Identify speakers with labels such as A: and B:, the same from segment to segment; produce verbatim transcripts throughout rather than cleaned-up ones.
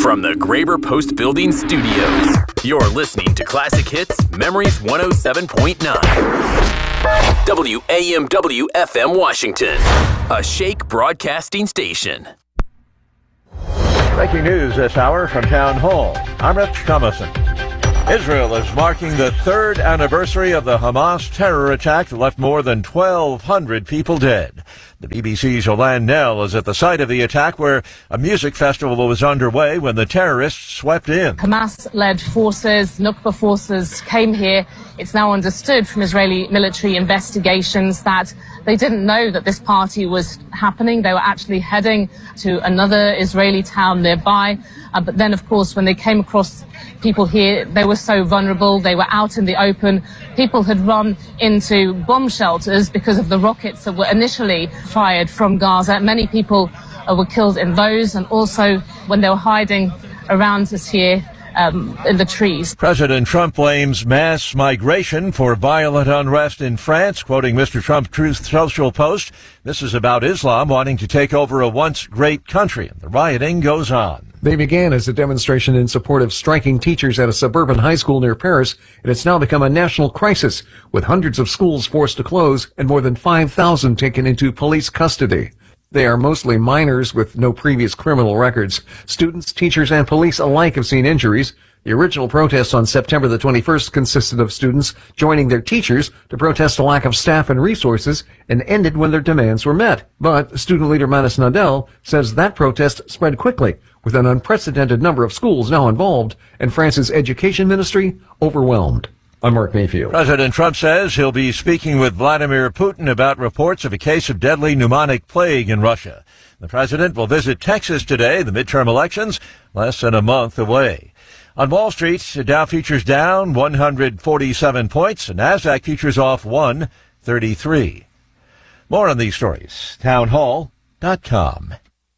A: From the Graber Post Building Studios, you're listening to Classic Hits Memories one oh seven point nine. W A M W F M Washington, a Shake broadcasting station.
B: Breaking news this hour from Town Hall. I'm Rich Thomason. Israel is marking the third anniversary of the Hamas terror attack that left more than twelve hundred people dead. The B B C's Yolande Knell is at the site of the attack where a music festival was underway when the terrorists swept in.
C: Hamas-led forces, Nukba forces, came here. It's now understood from Israeli military investigations that they didn't know that this party was happening. They were actually heading to another Israeli town nearby. Uh, but then, of course, when they came across people here, they were so vulnerable. They were out in the open. People had run into bomb shelters because of the rockets that were initially fired from Gaza. Many people uh, were killed in those, and also when they were hiding around us here um, in the trees.
B: President Trump blames mass migration for violent unrest in France, quoting Mister Trump's Truth Social post. This is about Islam wanting to take over a once great country, and the rioting goes on.
D: They began as a demonstration in support of striking teachers at a suburban high school near Paris, and it's now become a national crisis, with hundreds of schools forced to close and more than five thousand taken into police custody. They are mostly minors with no previous criminal records. Students, teachers, and police alike have seen injuries. The original protests on September the twenty-first consisted of students joining their teachers to protest a lack of staff and resources and ended when their demands were met. But student leader Manis Nadel says that protest spread quickly, with an unprecedented number of schools now involved and France's education ministry overwhelmed. I'm Mark Mayfield.
B: President Trump says he'll be speaking with Vladimir Putin about reports of a case of deadly pneumonic plague in Russia. The president will visit Texas today, the midterm elections less than a month away. On Wall Street, Dow futures down one hundred forty-seven points, and NASDAQ futures off one thirty-three. More on these stories, town hall dot com.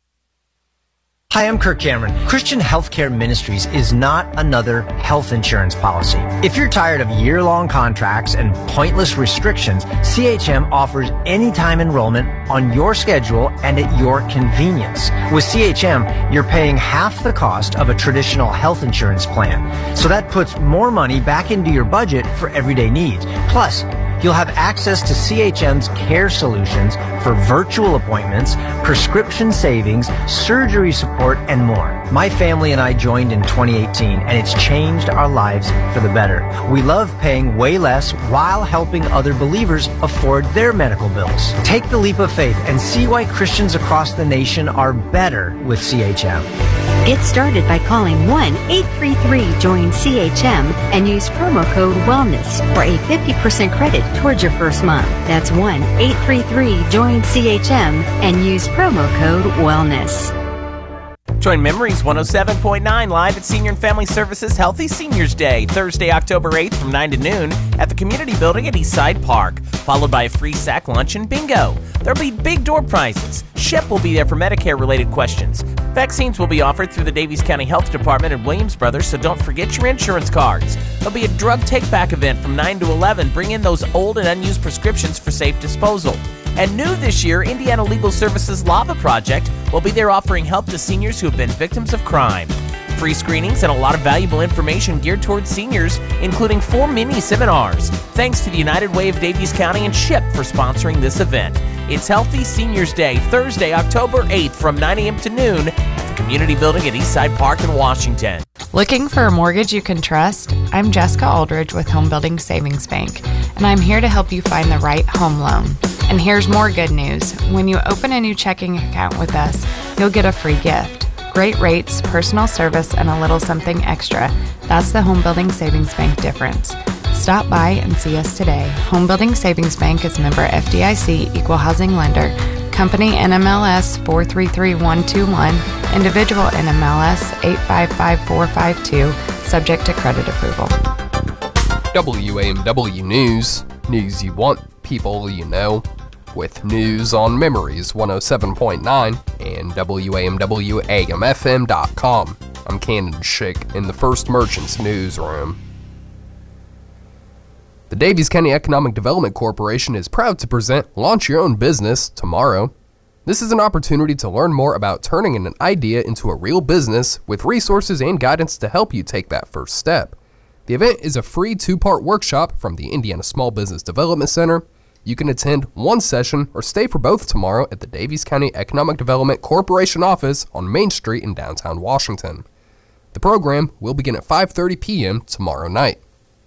E: Hi, I'm Kirk Cameron. Christian Healthcare Ministries is not another health insurance policy. If you're tired of year-long contracts and pointless restrictions, C H M offers anytime enrollment on your schedule and at your convenience. With C H M, you're paying half the cost of a traditional health insurance plan. So that puts more money back into your budget for everyday needs. Plus, you'll have access to C H M's care solutions for virtual appointments, prescription savings, surgery support, and more. My family and I joined in twenty eighteen, and it's changed our lives for the better. We love paying way less while helping other believers afford their medical bills. Take the leap of faith and see why Christians across the nation are better with C H M.
F: Get started by calling one eight three three join C H M and use promo code WELLNESS for a fifty percent credit towards your first month. That's one eight three three join C H M and use promo code WELLNESS.
G: Join Memories one oh seven point nine live at Senior and Family Services Healthy Seniors Day, Thursday, October eighth from nine to noon at the Community Building at Eastside Park, followed by a free sack lunch and bingo. There'll be big door prizes. Shep will be there for Medicare-related questions. Vaccines will be offered through the Davies County Health Department and Williams Brothers, so don't forget your insurance cards. There'll be a drug take-back event from nine to eleven. Bring in those old and unused prescriptions for safe disposal. And new this year, Indiana Legal Services Lava Project will be there offering help to seniors who have been victims of crime. Free screenings and a lot of valuable information geared towards seniors, including four mini seminars. Thanks to the United Way of Davies County and SHIP for sponsoring this event. It's Healthy Seniors Day, Thursday, October eighth from nine a.m. to noon at the Community Building at Eastside Park in Washington.
H: Looking for a mortgage you can trust? I'm Jessica Aldridge with Home Building Savings Bank, and I'm here to help you find the right home loan. And here's more good news. When you open a new checking account with us, you'll get a free gift. Great rates, personal service, and a little something extra. That's the Home Building Savings Bank difference. Stop by and see us today. Home Building Savings Bank is member F D I C, equal housing lender. Company N M L S four three three one two one. Individual N M L S eight five five four five two. Subject to credit approval.
I: W A M W News. News you want, people you know. With news on Memories one oh seven point nine and W A M W A M F M dot com. I'm Cannon Shake in the First Merchants newsroom. The Davies County Economic Development Corporation is proud to present Launch Your Own Business tomorrow. This is an opportunity to learn more about turning an idea into a real business with resources and guidance to help you take that first step. The event is a free two-part workshop from the Indiana Small Business Development Center. You can attend one session or stay for both tomorrow at the Daviess County Economic Development Corporation office on Main Street in downtown Washington. The program will begin at five thirty p.m. tomorrow night.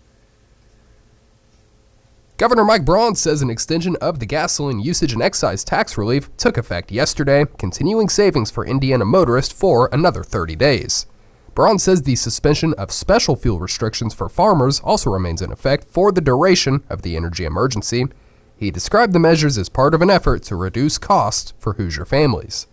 I: Governor Mike Braun says an extension of the gasoline usage and excise tax relief took effect yesterday, continuing savings for Indiana motorists for another thirty days. Braun says the suspension of special fuel restrictions for farmers also remains in effect for the duration of the energy emergency. He described the measures as part of an effort to reduce costs for Hoosier families.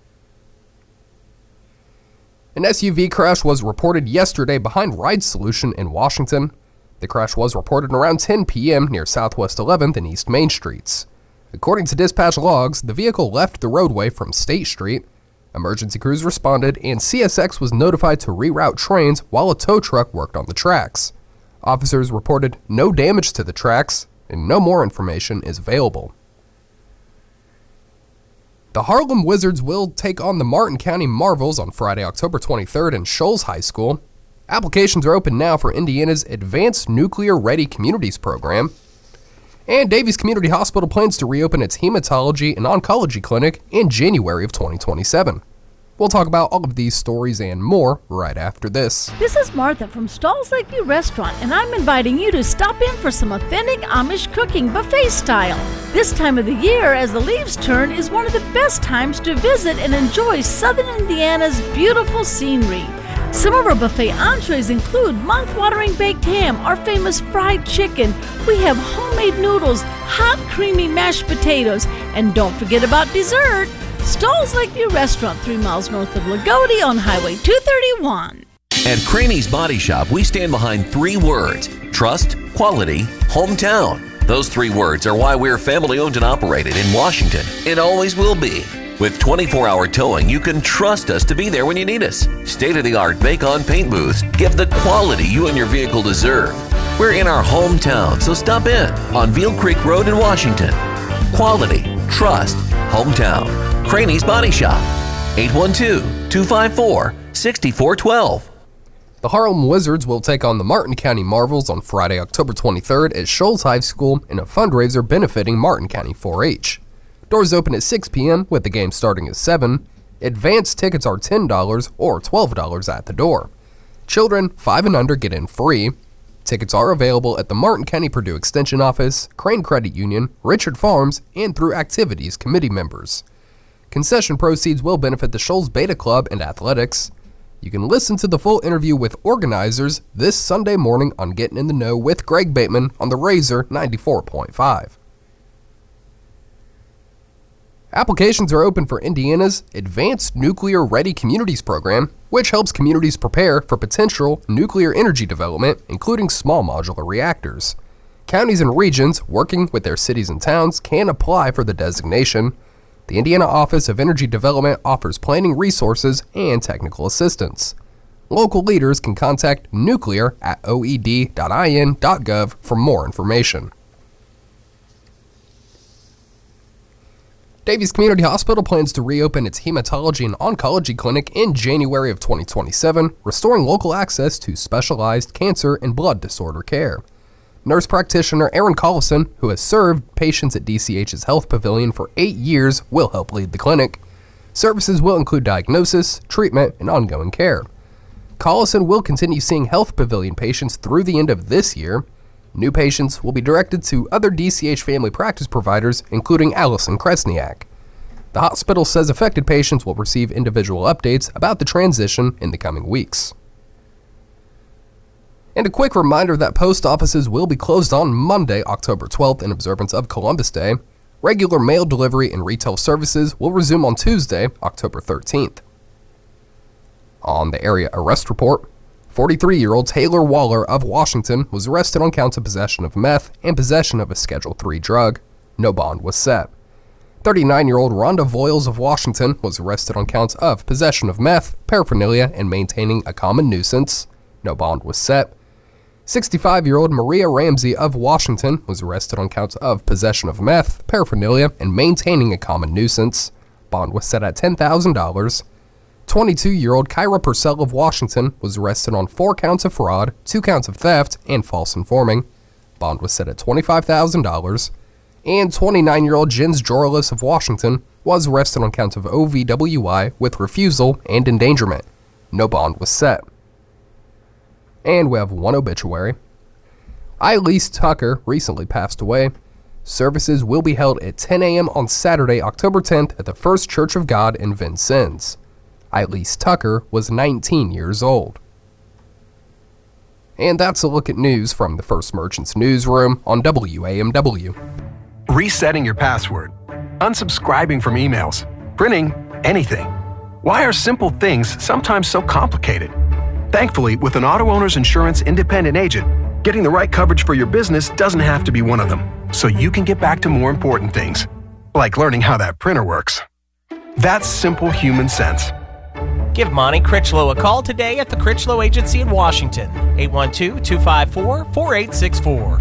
I: An S U V crash was reported yesterday behind Ride Solution in Washington. The crash was reported around ten p.m. near Southwest eleventh and East Main Streets. According to dispatch logs, the vehicle left the roadway from State Street. Emergency crews responded, and C S X was notified to reroute trains while a tow truck worked on the tracks. Officers reported no damage to the tracks, and no more information is available. The Harlem Wizards will take on the Martin County Marvels on Friday, October twenty-third in Shoals High School. Applications are open now for Indiana's Advanced Nuclear Ready Communities program. And Daviess Community Hospital plans to reopen its hematology and oncology clinic in January of twenty twenty-seven. We'll talk about all of these stories and more right after this.
J: This is Martha from Stalls Lakeview Restaurant, and I'm inviting you to stop in for some authentic Amish cooking buffet style. This time of the year, as the leaves turn, is one of the best times to visit and enjoy Southern Indiana's beautiful scenery. Some of our buffet entrees include mouth-watering baked ham, our famous fried chicken. We have homemade noodles, hot creamy mashed potatoes, and don't forget about dessert. Stalls Lakeview Restaurant, three miles north of Lagodi on Highway two thirty-one.
K: At Craney's Body Shop, we stand behind three words: trust, quality, hometown. Those three words are why we're family-owned and operated in Washington and always will be. With twenty-four hour towing, you can trust us to be there when you need us. State-of-the-art Bacon paint booths give the quality you and your vehicle deserve. We're in our hometown, so stop in on Veal Creek Road in Washington. Quality, trust, hometown. Craney's Body Shop, eight one two, two five four, six four one two.
I: The Harlem Wizards will take on the Martin County Marvels on Friday, October twenty-third at Shoals High School in a fundraiser benefiting Martin County four H. Doors open at six p.m. with the game starting at seven. Advance tickets are ten dollars or twelve dollars at the door. Children five and under get in free. Tickets are available at the Martin County Purdue Extension Office, Crane Credit Union, Richard Farms, and through Activities Committee members. Concession proceeds will benefit the Shoals Beta Club and athletics. You can listen to the full interview with organizers this Sunday morning on Getting in the Know with Greg Bateman on the Razor ninety-four point five. Applications are open for Indiana's Advanced Nuclear Ready Communities program, which helps communities prepare for potential nuclear energy development, including small modular reactors. Counties and regions working with their cities and towns can apply for the designation. The Indiana Office of Energy Development offers planning resources and technical assistance. Local leaders can contact nuclear at o e d dot i n dot gov for more information. Daviess Community Hospital plans to reopen its hematology and oncology clinic in January of twenty twenty-seven, restoring local access to specialized cancer and blood disorder care. Nurse practitioner Erin Collison, who has served patients at D C H's Health Pavilion for eight years, will help lead the clinic. Services will include diagnosis, treatment, and ongoing care. Collison will continue seeing Health Pavilion patients through the end of this year. New patients will be directed to other D C H family practice providers, including Allison Kresniak. The hospital says affected patients will receive individual updates about the transition in the coming weeks. And a quick reminder that post offices will be closed on Monday, October twelfth, in observance of Columbus Day. Regular mail delivery and retail services will resume on Tuesday, October thirteenth. On the area arrest report, forty-three-year-old Taylor Waller of Washington was arrested on counts of possession of meth and possession of a Schedule three drug. No bond was set. thirty-nine-year-old Rhonda Voiles of Washington was arrested on counts of possession of meth, paraphernalia, and maintaining a common nuisance. No bond was set. sixty-five-year-old Maria Ramsey of Washington was arrested on counts of possession of meth, paraphernalia, and maintaining a common nuisance. Bond was set at ten thousand dollars. twenty-two-year-old Kyra Purcell of Washington was arrested on four counts of fraud, two counts of theft, and false informing. Bond was set at twenty-five thousand dollars. And twenty-nine-year-old Jens Jorlis of Washington was arrested on counts of O V W I with refusal and endangerment. No bond was set. And we have one obituary. Eileen Tucker recently passed away. Services will be held at ten a.m. on Saturday, October tenth at the First Church of God in Vincennes. Eileen Tucker was nineteen years old. And that's a look at news from the First Merchants Newsroom on W A M W.
L: Resetting your password, unsubscribing from emails, printing anything. Why are simple things sometimes so complicated? Thankfully, with an Auto Owners Insurance independent agent, getting the right coverage for your business doesn't have to be one of them, so you can get back to more important things, like learning how that printer works. That's simple human sense.
G: Give Monty Critchlow a call today at the Critchlow Agency in Washington, eight one two, two five four, four eight six four.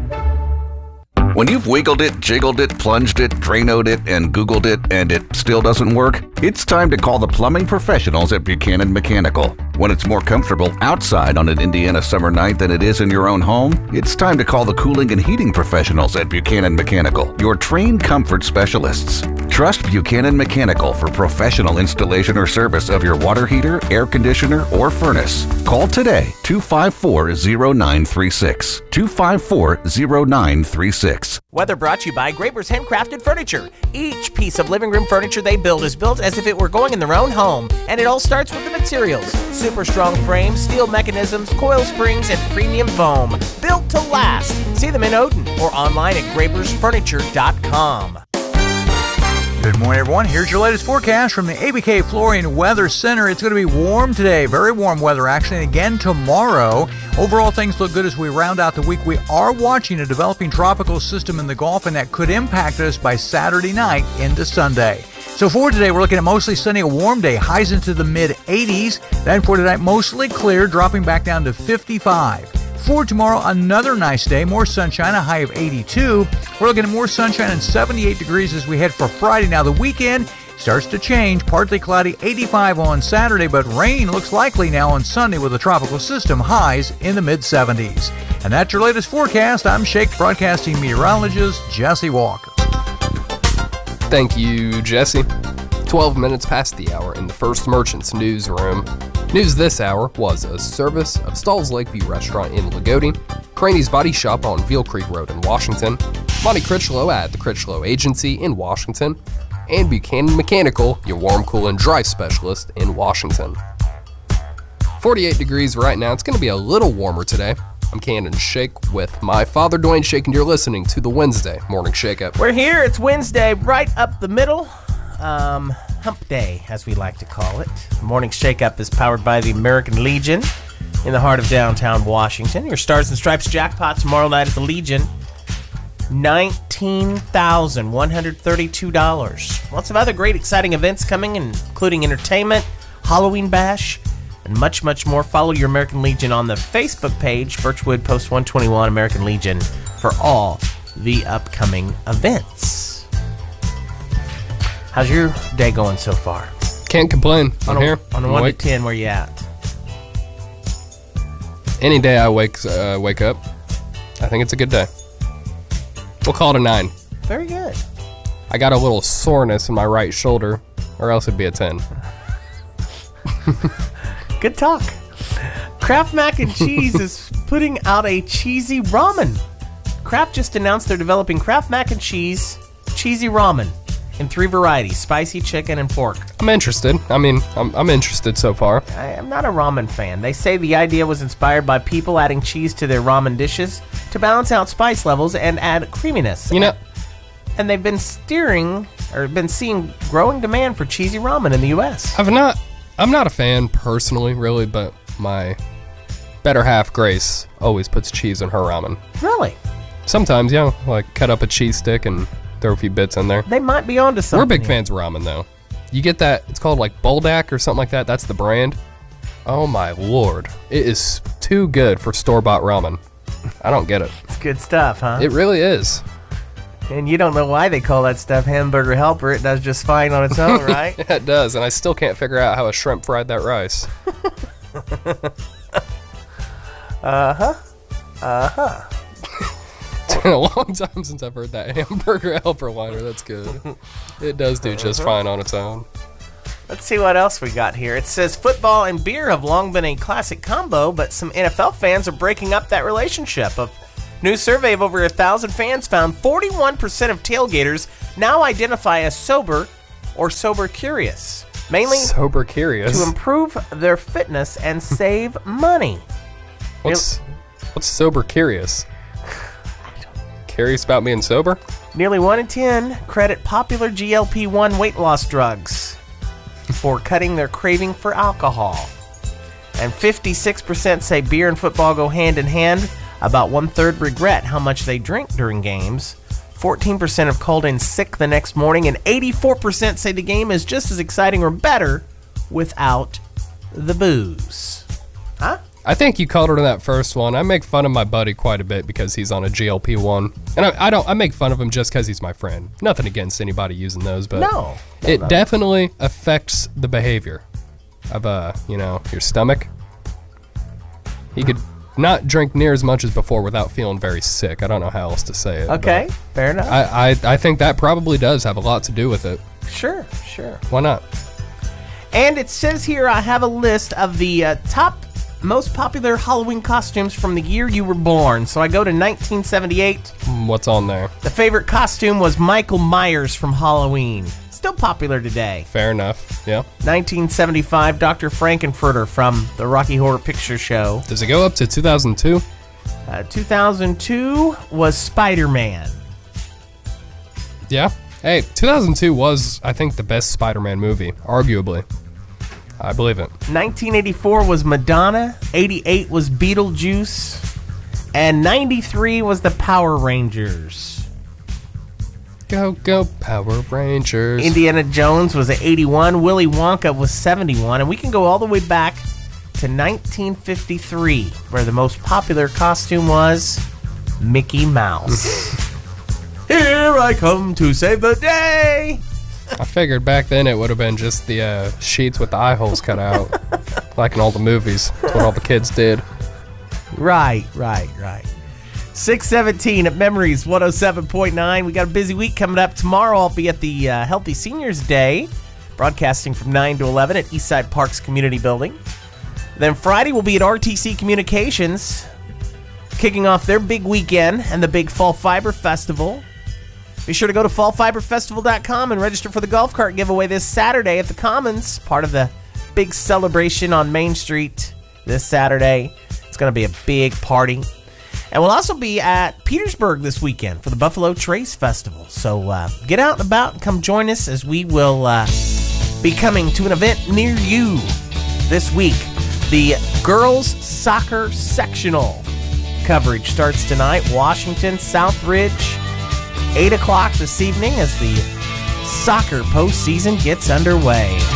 M: When you've wiggled it, jiggled it, plunged it, Dranoed it, and Googled it, and it still doesn't work, it's time to call the plumbing professionals at Buchanan Mechanical. When it's more comfortable outside on an Indiana summer night than it is in your own home, it's time to call the cooling and heating professionals at Buchanan Mechanical, your trained comfort specialists. Trust Buchanan Mechanical for professional installation or service of your water heater, air conditioner, or furnace. Call today, two five four, zero nine three six, two five four, zero nine three six.
G: Weather brought to you by Graber's Handcrafted Furniture. Each piece of living room furniture they build is built as if it were going in their own home, and it all starts with the materials. Super strong frames, steel mechanisms, coil springs, and premium foam. Built to last. See them in Odin or online at grabers furniture dot com.
N: Good morning, everyone. Here's your latest forecast from the A B K Flooring Weather Center. It's going to be warm today, very warm weather actually, and again tomorrow. Overall, things look good as we round out the week. We are watching a developing tropical system in the Gulf, and that could impact us by Saturday night into Sunday. So for today, we're looking at mostly sunny, a warm day, highs into the mid eighties. Then for tonight, mostly clear, dropping back down to fifty-five. For tomorrow, another nice day, more sunshine, a high of eighty-two. We're looking at more sunshine and seventy-eight degrees as we head for Friday. Now the weekend starts to change, partly cloudy, eighty-five on Saturday, but rain looks likely now on Sunday with a tropical system, highs in the mid seventies. And that's your latest forecast. I'm Shake Broadcasting meteorologist Jesse Walker.
I: Thank you, Jesse. twelve minutes past the hour in the First Merchants Newsroom. News this hour was a service of Stall's Lakeview Restaurant in Lagodi, Craney's Body Shop on Veal Creek Road in Washington, Monty Critchlow at the Critchlow Agency in Washington, and Buchanan Mechanical, your warm, cool, and dry specialist in Washington. forty-eight degrees right now. It's going to be a little warmer today. I'm Cannon Shake with my father, Dwayne Shake, and you're listening to the Wednesday Morning Shake-Up.
G: We're here. It's Wednesday, right up the middle. Um, hump day, as we like to call it. The Morning Shake-Up is powered by the American Legion in the heart of downtown Washington. Your Stars and Stripes jackpot tomorrow night at the Legion, nineteen thousand one hundred thirty-two dollars. Lots of other great, exciting events coming, including entertainment, Halloween bash, and much, much more. Follow your American Legion on the Facebook page, Birchwood Post one twenty-one American Legion, for all the upcoming events. How's your day going so far?
I: Can't complain. I'm
G: on a,
I: here.
G: On a
I: I'm
G: one
I: awake.
G: to ten, where you at?
I: Any day I wake uh, wake up, I think it's a good day. We'll call it a nine.
G: Very good.
I: I got a little soreness in my right shoulder, or else it'd be a ten.
G: Good talk. Kraft Mac and Cheese is putting out a cheesy ramen. Kraft just announced they're developing Kraft Mac and Cheese cheesy ramen in three varieties: spicy, chicken, and pork.
I: I'm interested. I mean, I'm, I'm interested so far.
G: I am not a ramen fan. They say the idea was inspired by people adding cheese to their ramen dishes to balance out spice levels and add creaminess.
I: You know,
G: and they've been steering or been seeing growing demand for cheesy ramen in the U S.
I: I've not. I'm not a fan personally, really, but my better half, Grace, always puts cheese in her ramen.
G: Really?
I: Sometimes, yeah. Like cut up a cheese stick and throw a few bits in there.
G: They might be onto something.
I: We're big fans of ramen, though. You get that, it's called like Buldak or something like that. That's the brand. Oh my lord. It is too good for store-bought ramen. I don't get it.
G: It's good stuff, huh?
I: It really is.
G: And you don't know why they call that stuff hamburger helper. It does just fine on its own, right?
I: Yeah, it does, and I still can't figure out how a shrimp fried that rice.
G: Uh-huh. Uh-huh.
I: It's been a long time since I've heard that hamburger helper liner. That's good. It does do just fine on its own.
G: Let's see what else we got here. It says football and beer have long been a classic combo, but some N F L fans are breaking up that relationship. A new survey of over a thousand fans found forty-one percent of tailgaters now identify as sober or sober curious, mainly
I: sober curious
G: to improve their fitness and save money.
I: What's what's sober curious? Curious about being sober?
G: Nearly one in ten credit popular G L P one weight loss drugs for cutting their craving for alcohol. And fifty-six percent say beer and football go hand in hand. About one-third regret how much they drink during games. fourteen percent have called in sick the next morning, and eighty-four percent say the game is just as exciting or better without the booze. Huh?
I: I think you called her in that first one. I make fun of my buddy quite a bit because he's on a G L P one. And I, I don't. I make fun of him just because he's my friend. Nothing against anybody using those, but
G: no, no
I: it
G: no.
I: definitely affects the behavior of, uh, you know, your stomach. He could not drink near as much as before without feeling very sick. I don't know how else to say it.
G: Okay, fair enough.
I: I, I, I think that probably does have a lot to do with it.
G: Sure, sure.
I: Why not?
G: And it says here I have a list of the uh, top most popular Halloween costumes from the year you were born. So I go to nineteen seventy-eight.
I: What's on there?
G: The favorite costume was Michael Myers from Halloween. Still popular today.
I: Fair enough, yeah.
G: nineteen seventy-five, Doctor Frankenfurter from the Rocky Horror Picture Show.
I: Does it go up to two thousand two?
G: Uh, two thousand two was Spider-Man.
I: Yeah. Hey, two thousand two was, I think, the best Spider-Man movie, arguably. I believe it.
G: nineteen eighty-four was Madonna. eighty-eight was Beetlejuice. And ninety-three was the Power Rangers.
I: Go, go, Power Rangers.
G: Indiana Jones was at eighty-one. Willy Wonka was seventy-one. And we can go all the way back to nineteen fifty-three, where the most popular costume was Mickey Mouse. Here I come to save the day.
I: I figured back then it would have been just the uh, sheets with the eye holes cut out, like in all the movies. That's what all the kids did.
G: Right, right, right. six seventeen at Memories one oh seven point nine. We got a busy week coming up. Tomorrow I'll be at the uh, Healthy Seniors Day, broadcasting from nine to eleven at Eastside Parks Community Building. Then Friday we'll be at R T C Communications, kicking off their big weekend and the big Fall Fiber Festival. Be sure to go to fall fiber festival dot com and register for the golf cart giveaway this Saturday at the Commons, part of the big celebration on Main Street this Saturday. It's going to be a big party. And we'll also be at Petersburg this weekend for the Buffalo Trace Festival. So uh, get out and about and come join us as we will uh, be coming to an event near you this week. The Girls Soccer Sectional coverage starts tonight. Washington, Southridge. eight o'clock this evening as the soccer postseason gets underway.